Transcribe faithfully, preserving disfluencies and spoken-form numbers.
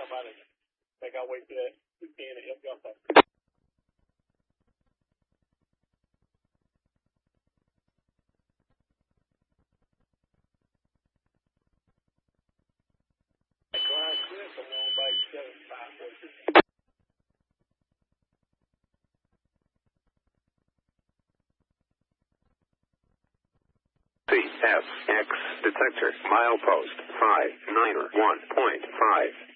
about it. Think I'll wait for that weekend and help y'all. C S X detector milepost five niner one point five.